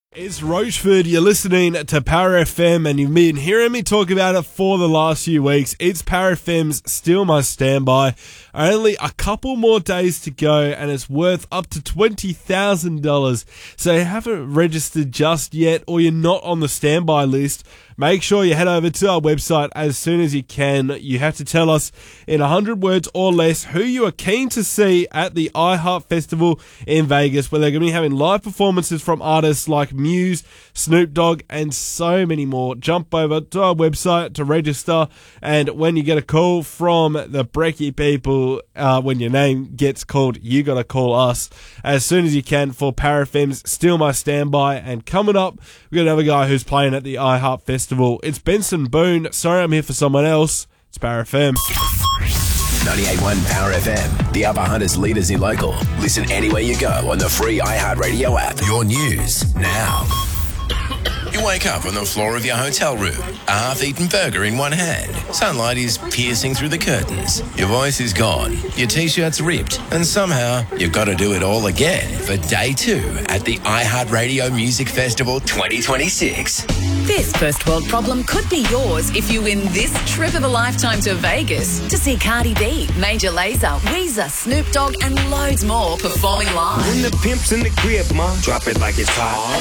It's Rochford, you're listening to Power FM and you've been hearing me talk about it for the last few weeks. It's Power FM's Still My Standby. Only a couple more days to go and it's worth up to $20,000. So you haven't registered just yet or you're not on the standby list, make sure you head over to our website as soon as you can. You have to tell us in 100 words or less who you are keen to see at the iHeart Festival in Vegas, where they're going to be having live performances from artists like Muse, Snoop Dogg, and so many more. Jump over to our website to register, and when you get a call from the Brecky people, when your name gets called, you got to call us as soon as you can for Power FM's Still My Standby. And coming up, we've got another guy who's playing at the iHeart Festival. It's Benson Boone. Sorry, I'm here for someone else. It's Power FM. 98.1 Power FM, the Upper Hunters leaders in local. Listen anywhere you go on the free iHeartRadio app. Your news now. You wake up on the floor of your hotel room, a half-eaten burger in one hand. Sunlight is piercing through the curtains. Your voice is gone, your T-shirt's ripped, and somehow you've got to do it all again for day 2 at the iHeartRadio Music Festival 2026. This first world problem could be yours if you win this trip of a lifetime to Vegas to see Cardi B, Major Lazer, Weezer, Snoop Dogg, and loads more performing live. When the pimp's in the crib, ma, drop it like it's hot.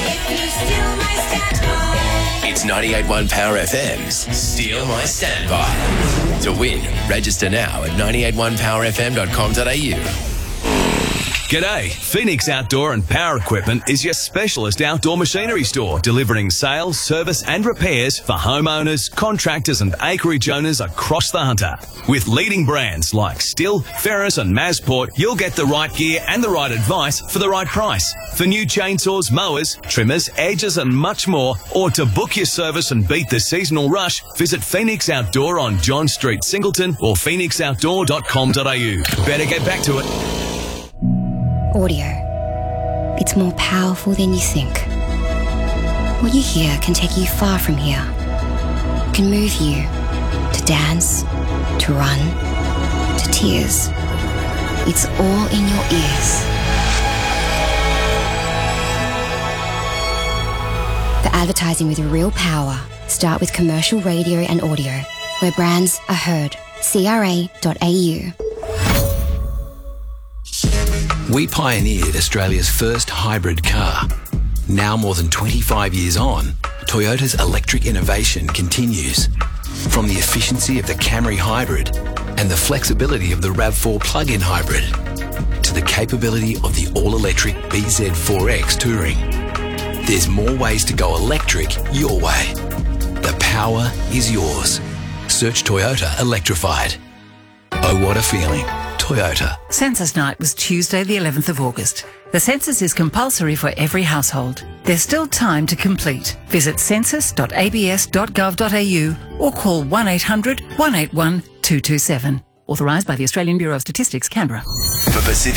It's 98.1 Power FM's Steal My Standby. To win, register now at 981powerfm.com.au. G'day, Phoenix Outdoor and Power Equipment is your specialist outdoor machinery store, delivering sales, service and repairs for homeowners, contractors and acreage owners across the Hunter. With leading brands like Stihl, Ferris and Masport, you'll get the right gear and the right advice for the right price. For new chainsaws, mowers, trimmers, edges and much more, or to book your service and beat the seasonal rush, visit Phoenix Outdoor on John Street, Singleton or phoenixoutdoor.com.au. Better get back to it. Audio. It's more powerful than you think. What you hear can take you far from here. Can move you to dance, to run, to tears. It's all in your ears. The advertising with real power. Start with commercial radio and audio, where brands are heard. CRA.au. We pioneered Australia's first hybrid car. Now more than 25 years on, Toyota's electric innovation continues. From the efficiency of the Camry hybrid and the flexibility of the RAV4 plug-in hybrid to the capability of the all-electric BZ4X Touring. There's more ways to go electric your way. The power is yours. Search Toyota Electrified. Oh, what a feeling. Toyota. Census night was Tuesday the 11th of August. The census is compulsory for every household. There's still time to complete. Visit census.abs.gov.au or call 1800 181 227. Authorised by the Australian Bureau of Statistics, Canberra. For Pacific